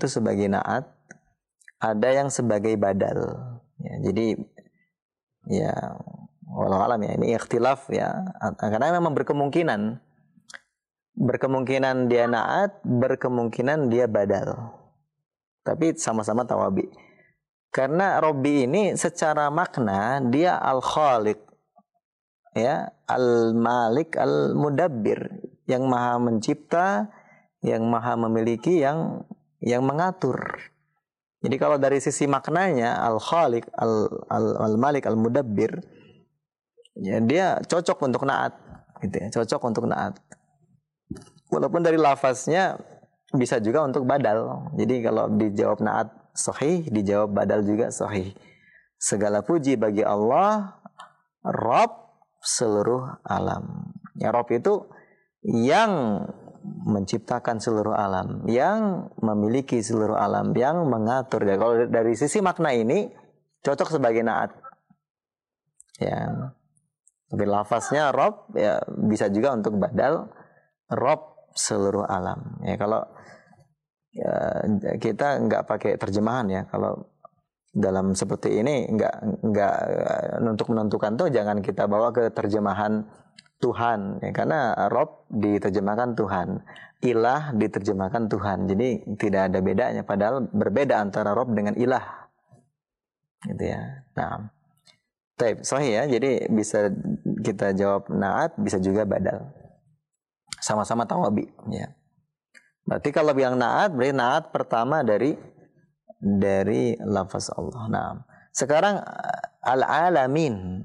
itu sebagai na'at, ada yang sebagai badal. Ya, jadi ya walau alam ya, ini ikhtilaf ya, karena memang berkemungkinan dia na'at, berkemungkinan dia badal. Tapi sama-sama tawabi. Karena Robbi ini secara makna dia Al-Khaliq, ya, Al-Malik, Al-Mudabbir, yang maha mencipta, yang maha memiliki, yang mengatur. Jadi kalau dari sisi maknanya Al-Khaliq, Al-Malik, Al-Mudabbir, ya dia cocok untuk na'at, gitu ya, cocok untuk na'at. Walaupun dari lafaznya bisa juga untuk badal. Jadi kalau dijawab na'at sahih, dijawab badal juga sahih. Segala puji bagi Allah, Rabb seluruh alam. Ya, Rabb itu yang menciptakan seluruh alam, yang memiliki seluruh alam, yang mengatur. Ya, kalau dari sisi makna ini cocok sebagai na'at. Ya. Tapi lafaznya Rabb ya bisa juga untuk badal, Rabb seluruh alam. Ya, kalau ya, kita nggak pakai terjemahan ya. Kalau dalam seperti ini nggak untuk menentukan tuh jangan kita bawa ke terjemahan Tuhan ya, karena Rob diterjemahkan Tuhan, Ilah diterjemahkan Tuhan. Jadi tidak ada bedanya, padahal berbeda antara Rob dengan Ilah. Gitu ya. Nah, sahih ya. Jadi bisa kita jawab na'at, bisa juga badal. Sama-sama tawabi ya. Berarti kalau yang na'at, berarti na'at pertama dari lafaz Allah. Nah, sekarang al-alamin.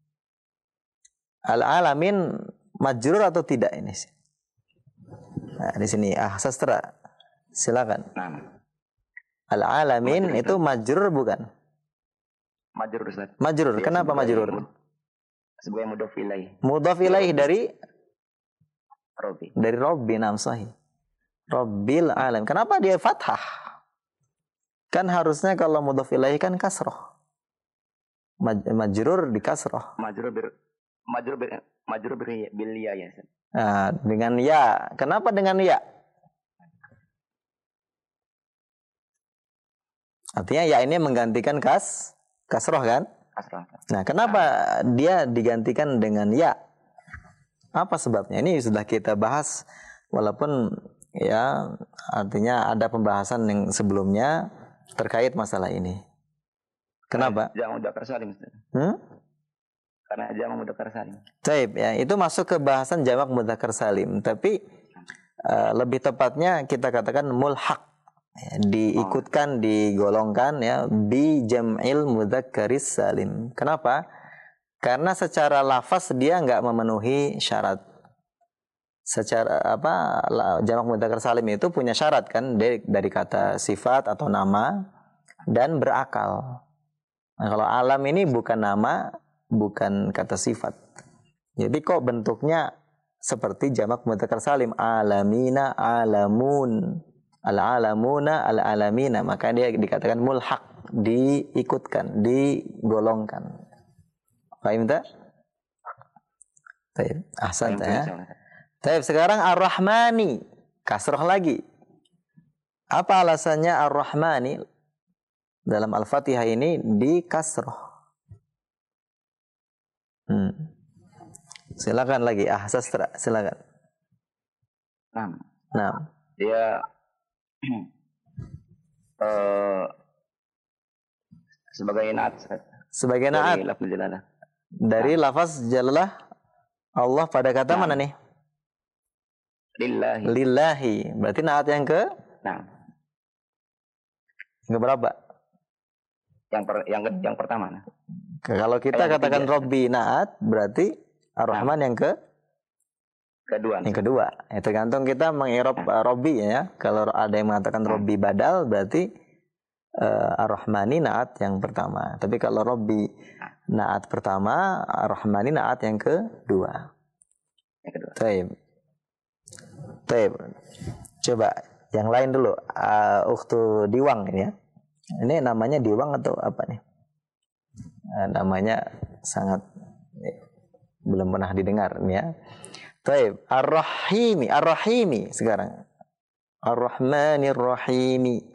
Al-alamin majrur atau tidak ini? Nah, di sini sastra. Silakan. Al-alamin majrur, itu majrur bukan? Majrur, Ustaz. Majrur. Kenapa majrur? Sebagai mudhaf ilaih. Mudhaf ilaih dari Robbi. Dari Robbi, nam sahih. Rabbil alam. Kenapa dia fathah? Kan harusnya kalau mudhaf ilaih kan kasroh. Majrur di kasroh. Majrur bil ya ya. Nah, dengan ya. Kenapa dengan ya? Artinya ya ini menggantikan kasroh kan? Kasroh. Nah, kenapa dia digantikan dengan ya? Apa sebabnya? Ini sudah kita bahas, walaupun ya artinya ada pembahasan yang sebelumnya terkait masalah ini. Kenapa? Jamak mudzakkar salim. Karena jamak mudzakkar salim. Baik, ya, itu masuk ke bahasan jamak mudzakkar salim, tapi lebih tepatnya kita katakan mulhaq, ya, diikutkan, digolongkan ya bi jam'il mudzakkaris salim. Kenapa? Karena secara lafaz dia nggak memenuhi syarat. Secara jamak mudzakkar salim itu punya syarat kan, dari kata sifat atau nama dan berakal. Nah, kalau alam ini bukan nama, bukan kata sifat. Jadi kok bentuknya seperti jamak mudzakkar salim, alamina, alamun, al-alamuna, al-alamina, maka dia dikatakan mulhaq, diikutkan, digolongkan. Paham tak? Baik, ahsan ya. Baik, sekarang Ar-Rahmani, kasroh lagi. Apa alasannya Ar-Rahmani dalam Al-Fatihah ini di kasroh? Silakan lagi, sastra, silakan. Nah. Dia sebagai na'at. Sebagai na'at. Dari lafaz jalalah Allah pada kata mana nih? Lillahi. Lillahi. Berarti na'at yang ke? Yang berapa? Yang pertama. Kalau kita katakan Robbi na'at, berarti Ar-Rahman yang kedua. Yang kedua. Tergantung kita mengirob Robbi ya. Kalau ada yang mengatakan Robbi badal, berarti Ar-Rahmani na'at yang pertama. Tapi kalau Robbi na'at pertama, Ar-Rahmani na'at yang kedua. Taib. Coba yang lain dulu. Ukhtu Diwang ini ya. Ini namanya Diwang atau apa nih? Namanya sangat belum pernah didengar nih ya. Taib. Ar-Rahimi sekarang. Ar-Rahmanir Rahimi.